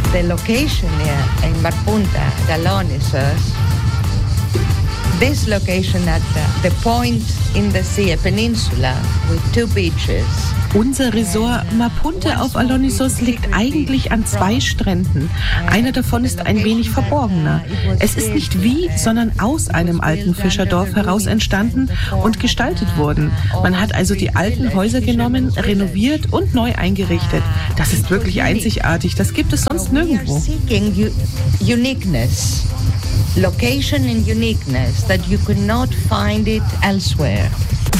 the location here in Marpunta, Dionysos, this location at the point in the sea, a peninsula with two beaches. Unser Resort Marpunta auf Dionysos liegt eigentlich an 2 Stränden. Einer davon ist ein wenig verborgener. Es ist nicht wie, sondern aus einem alten Fischerdorf heraus entstanden und gestaltet worden. Man hat also die alten Häuser genommen, renoviert und neu eingerichtet. Das ist wirklich einzigartig. Das gibt es sonst nirgendwo. Location and uniqueness that you could not find it elsewhere.